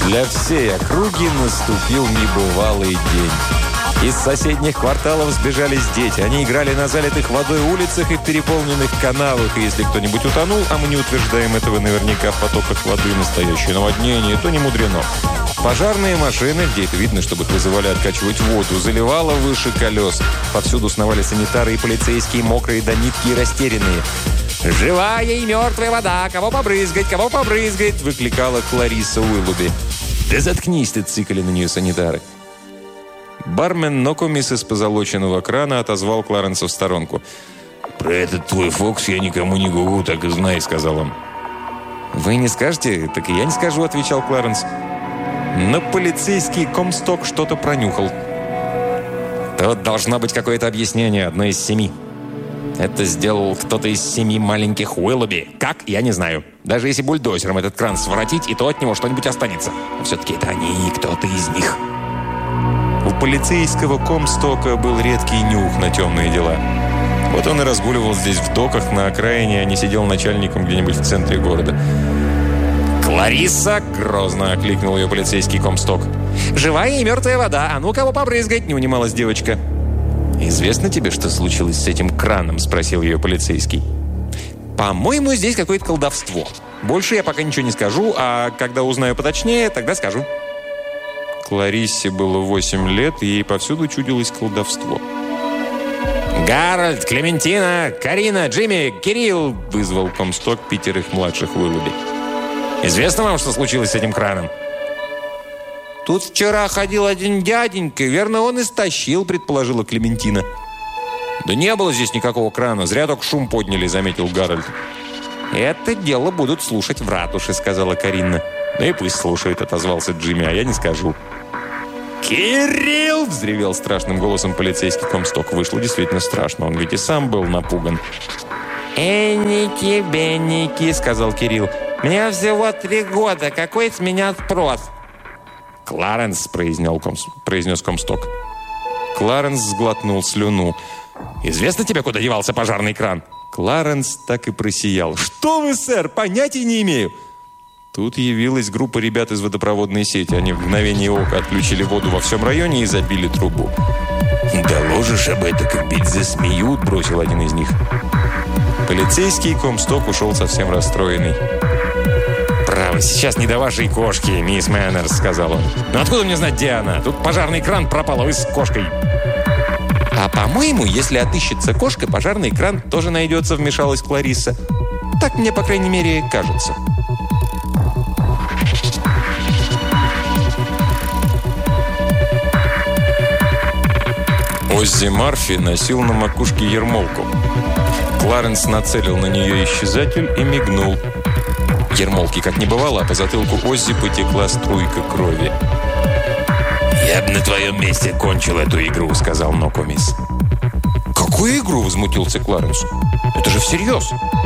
Для всей округи наступил небывалый день. Из соседних кварталов сбежались дети. Они играли на залитых водой улицах и в переполненных канавах. И если кто-нибудь утонул, а мы не утверждаем этого наверняка, в потоках воды настоящее наводнение, то не мудрено. Пожарные машины, где это видно, чтобы их вызывали откачивать воду, заливало выше колес. Повсюду сновали санитары и полицейские, мокрые до нитки и растерянные. «Живая и мертвая вода! Кого побрызгать? Кого побрызгать?» – выкликала Клариса Уиллоби. «Да заткнись ты!» – цикали на нее санитары. Бармен Нокомис из позолоченного крана отозвал Кларенса в сторонку. «Про этот твой Фокс я никому не гугу, так и знай», — сказал он. «Вы не скажете? Так и я не скажу», — отвечал Кларенс. Но полицейский Комсток что-то пронюхал. «Тут должно быть какое-то объяснение, одно из 7. Это сделал кто-то из 7 маленьких Уиллоби. Как? Я не знаю. Даже если бульдозером этот кран своротить, и то от него что-нибудь останется. Но все-таки это они, кто-то из них». У полицейского Комстока был редкий нюх на темные дела. Вот он и разгуливал здесь в доках на окраине, а не сидел начальником где-нибудь в центре города. «Клариса!» – грозно окликнул ее полицейский Комсток. «Живая и мертвая вода! А ну кого побрызгать!» – не унималась девочка. «Известно тебе, что случилось с этим краном?» – спросил ее полицейский. «По-моему, здесь какое-то колдовство. Больше я пока ничего не скажу, а когда узнаю поточнее, тогда скажу». Клариссе было 8 лет, и ей повсюду чудилось колдовство. «Гарольд, Клементина, Карина, Джимми, Кирилл!» – вызвал Комсток 5 младших Уиллоби. «Известно вам, что случилось с этим краном?» «Тут вчера ходил один дяденька, верно, он и стащил», – предположила Клементина. «Да не было здесь никакого крана, зря только шум подняли», – заметил Гарольд. «Это дело будут слушать в ратуше», – сказала Карина. «Ну и пусть слушают», – отозвался Джимми, – «а я не скажу». «Кирилл!» – взревел страшным голосом полицейский Комсток. Вышло действительно страшно, он ведь и сам был напуган. «Энники-бенники», – сказал Кирилл. «Мне всего 3 года, какой с меня спрос?» «Кларенс», – произнес Комсток. Кларенс сглотнул слюну. «Известно тебе, куда девался пожарный кран?» Кларенс так и просиял. «Что вы, сэр, понятия не имею!» Тут явилась группа ребят из водопроводной сети. Они в мгновение ока отключили воду во всем районе и забили трубу. «Доложишь об этом, как бить засмеют», – бросил один из них. Полицейский Комсток ушел совсем расстроенный. «Право, сейчас не до вашей кошки, мисс Мэннерс», – сказал он. «Но откуда мне знать, где она? Тут пожарный кран пропал, а вы с кошкой». «А по-моему, если отыщется кошка, пожарный кран тоже найдется», – вмешалась Клариса. «Так мне, по крайней мере, кажется». Оззи Марфи носил на макушке ермолку. Кларенс нацелил на нее исчезатель и мигнул. Ермолки как не бывало, а по затылку Оззи потекла струйка крови. «Я бы на твоем месте кончил эту игру», — сказал Нокомис. «Какую игру?» — возмутился Кларенс. «Это же всерьез.